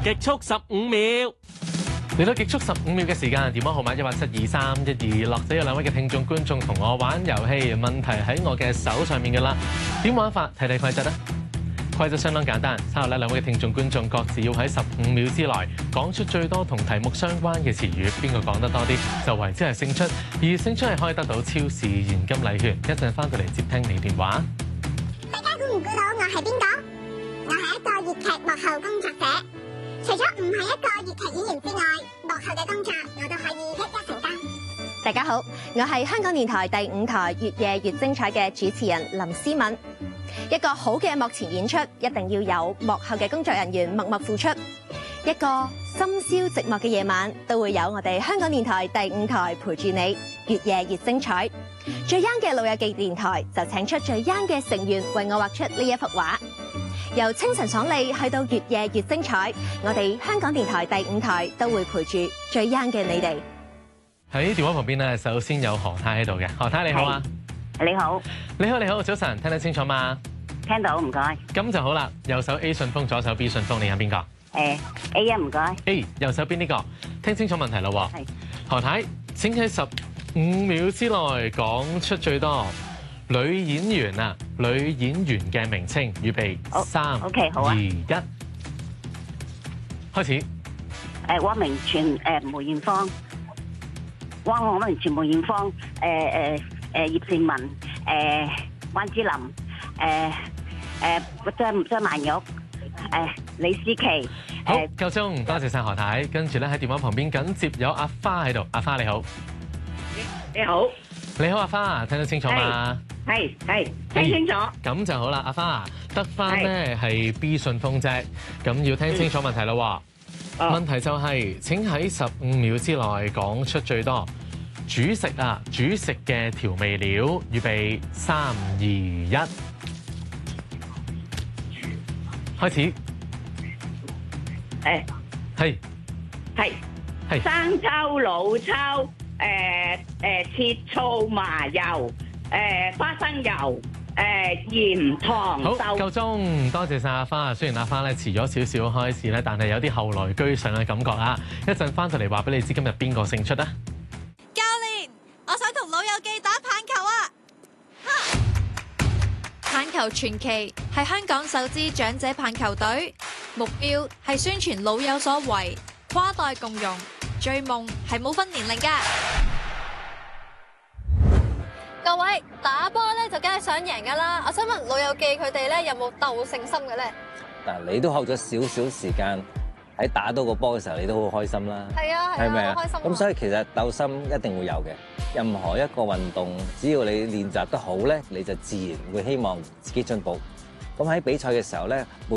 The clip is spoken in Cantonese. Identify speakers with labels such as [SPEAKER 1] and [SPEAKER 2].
[SPEAKER 1] 極速15秒。嚟到極速15秒嘅時間，電話號碼1872312，落咗有2位嘅聽眾觀眾同我玩遊戲，問題喺我嘅手上面㗎啦。點玩法？睇睇規則啦。規則相當簡單，稍後2位嘅聽眾觀眾各自要喺15秒之內講出最多同題目相關嘅詞語，邊個講得多啲就為之係勝出，而勝出係可以得到超市現金禮券。一陣翻到嚟接聽你電話。
[SPEAKER 2] 大家估唔估到我係邊個？我係一個粵劇幕後工作者。除咗唔係一個粵劇演員之外，幕後嘅工作我都可以一一承擔。
[SPEAKER 3] 大家好，我係香港電台第5台越夜越精彩嘅主持人林思敏。一個好嘅幕前演出，一定要有幕後嘅工作人員默默付出。一個深宵寂寞嘅夜晚，都會有我哋香港電台第5台陪住你，越夜越精彩。最 young 嘅老友記電台就請出最 young 嘅成員為我畫出呢一幅畫。由清晨爽利去到越夜越精彩，我哋香港電台第5台都會陪住最 young 嘅你哋。
[SPEAKER 1] 喺電話旁邊咧，首先有何太喺度嘅。何太你好啊！
[SPEAKER 4] 你好，
[SPEAKER 1] 你好，你好，早晨，聽得清楚嗎？
[SPEAKER 4] 聽到，唔該。
[SPEAKER 1] 咁就好啦。右手 A 信封，左手 B 信封，你揀邊個
[SPEAKER 4] A 一唔該。
[SPEAKER 1] A 右手邊呢個，聽清楚問題啦喎。
[SPEAKER 4] 係。
[SPEAKER 1] 何太請喺15秒之內講出最多女演員啊，女演員嘅名稱。預備3、
[SPEAKER 4] OK 好啊。
[SPEAKER 1] 2、1，開始。
[SPEAKER 4] 汪明荃，梅艷芳，汪明荃、梅艷芳，葉倩文，關之琳，張曼玉，李思琪。
[SPEAKER 1] 好，夠鐘，多謝晒何太。跟住咧喺電話旁邊緊接有阿花喺度，阿花你好。
[SPEAKER 5] 你好，
[SPEAKER 1] 你好阿花，聽得清楚嗎？
[SPEAKER 5] 係聽清楚。
[SPEAKER 1] 咁就好啦，阿花得翻咧係 B 信封啫，咁要聽清楚問題啦喎。問題就係請喺15秒之內講出最多主食嘅調味料。預備3、2、1，開始。係
[SPEAKER 5] 生抽、老抽，切醋、麻油，花生油，鹽、糖、
[SPEAKER 1] 好，
[SPEAKER 5] 豆。
[SPEAKER 1] 夠鐘，多謝晒阿花。雖然阿花咧遲咗少少開始咧，但係有啲後來居上嘅感覺啊！一陣翻到嚟話俾你知今日邊個勝出啊！
[SPEAKER 6] 教練，我想同老友記打棒球啊！棒球傳奇係香港首支長者棒球隊，目標係宣傳老有所為，跨代共融，追夢係冇分年齡㗎。
[SPEAKER 3] 各位打波咧就梗係想贏噶啦，我想問老友記佢哋咧有冇鬥勝心嘅咧？
[SPEAKER 7] 嗱，你都學咗少少時間喺打到個波嘅時候，你都好開心啦。
[SPEAKER 3] 係啊，
[SPEAKER 7] 係咪啊？
[SPEAKER 3] 好開心。
[SPEAKER 7] 咁所以其實鬥心一定會有嘅。任何一個運動，只要你練習得好咧，你就自然會希望自己進步。咁喺比賽嘅時候咧，